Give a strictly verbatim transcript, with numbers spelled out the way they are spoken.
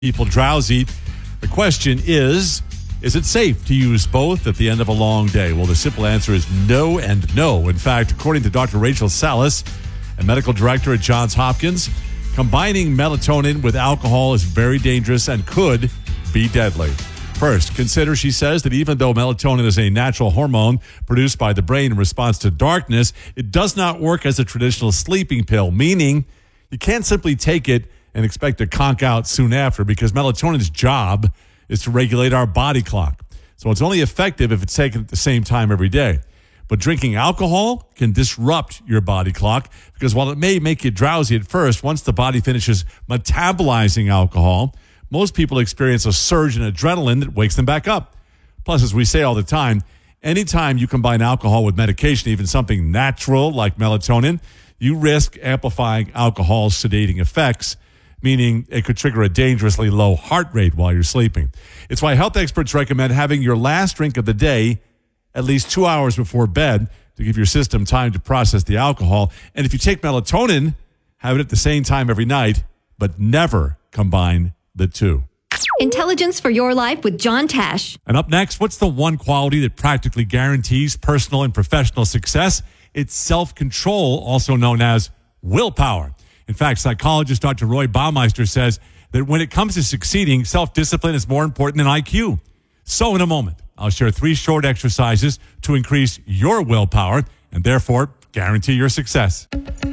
people drowsy. The question is, is it safe to use both at the end of a long day? Well, the simple answer is no and no. In fact, according to Doctor Rachel Salas, a medical director at Johns Hopkins, combining melatonin with alcohol is very dangerous and could be deadly. First, consider, she says, that even though melatonin is a natural hormone produced by the brain in response to darkness, it does not work as a traditional sleeping pill, meaning you can't simply take it and expect to conk out soon after, because melatonin's job is to regulate our body clock. So it's only effective if it's taken at the same time every day. But drinking alcohol can disrupt your body clock, because while it may make you drowsy at first, once the body finishes metabolizing alcohol, most people experience a surge in adrenaline that wakes them back up. Plus, as we say all the time, anytime you combine alcohol with medication, even something natural like melatonin, you risk amplifying alcohol's sedating effects, meaning it could trigger a dangerously low heart rate while you're sleeping. It's why health experts recommend having your last drink of the day at least two hours before bed to give your system time to process the alcohol. And if you take melatonin, have it at the same time every night, but never combine the two. Intelligence for your life with John Tash. And up next, what's the one quality that practically guarantees personal and professional success? It's self-control, also known as willpower. In fact, psychologist Doctor Roy Baumeister says that when it comes to succeeding, self-discipline is more important than I Q. So in a moment, I'll share three short exercises to increase your willpower and therefore guarantee your success.